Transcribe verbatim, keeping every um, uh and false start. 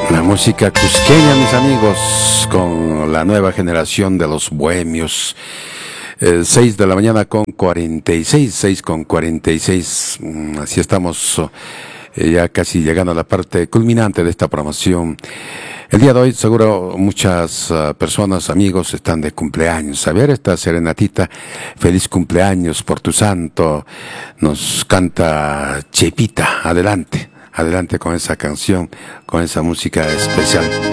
La música cusqueña, mis amigos, con la nueva generación de los bohemios. Eh, seis de la mañana con cuarenta y seis, seis con cuarenta y seis. Mm, así estamos eh, ya casi llegando a la parte culminante de esta promoción. El día de hoy seguro muchas uh, personas, amigos, están de cumpleaños. A ver, esta serenatita, feliz cumpleaños por tu santo, nos canta Chepita. Adelante, adelante con esa canción, con esa música especial.